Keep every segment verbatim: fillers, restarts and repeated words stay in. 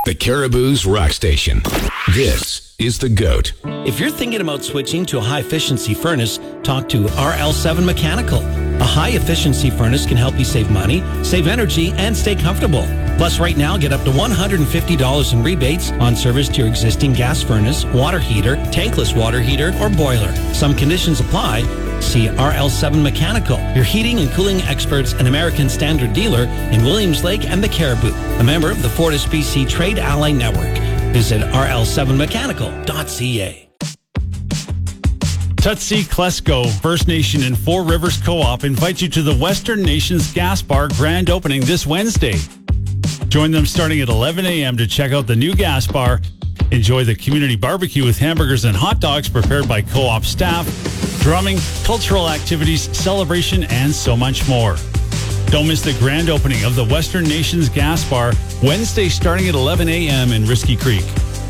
The Caribou's Rock Station. This is The GOAT. If you're thinking about switching to a high-efficiency furnace, talk to R L seven Mechanical. A high-efficiency furnace can help you save money, save energy, and stay comfortable. Plus, right now, get up to one hundred fifty dollars in rebates on service to your existing gas furnace, water heater, tankless water heater, or boiler. Some conditions apply. See R L seven Mechanical, your heating and cooling experts and American Standard dealer in Williams Lake and the Caribou. A member of the Fortis B C Trade Ally Network. Visit R L seven mechanical dot c a. Tutsi Klesko First Nation and Four Rivers Co-op invite you to the Western Nations Gas Bar grand opening this Wednesday. Join them starting at eleven a.m. to check out the new gas bar. Enjoy the community barbecue with hamburgers and hot dogs prepared by co-op staff, drumming, cultural activities, celebration, and so much more. Don't miss the grand opening of the Western Nations Gas Bar, Wednesday starting at eleven a.m. in Risky Creek.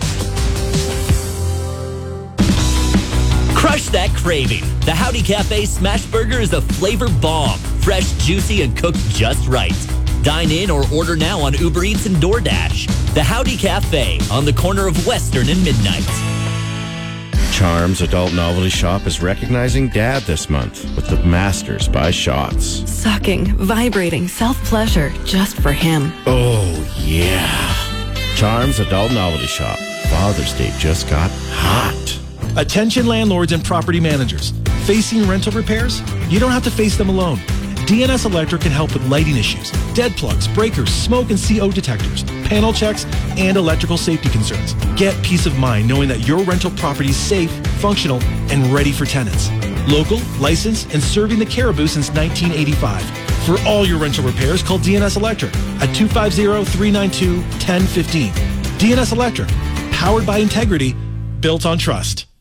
Crush that craving. The Howdy Cafe Smash Burger is a flavor bomb. Fresh, juicy, and cooked just right. Dine in or order now on Uber Eats and DoorDash. The Howdy Cafe on the corner of Western and Midnight. Charms Adult Novelty Shop is recognizing Dad this month with the Masters by Shots. Sucking, vibrating, self-pleasure just for him. Oh, yeah. Charms Adult Novelty Shop. Father's Day just got hot. Attention landlords and property managers. Facing rental repairs? You don't have to face them alone. D N S Electric can help with lighting issues, dead plugs, breakers, smoke and C O detectors, panel checks, and electrical safety concerns. Get peace of mind knowing that your rental property is safe, functional, and ready for tenants. Local, licensed, and serving the Caribou since nineteen eighty-five. For all your rental repairs, call D N S Electric at two five zero, three nine two, one zero one five. D N S Electric, powered by integrity, built on trust.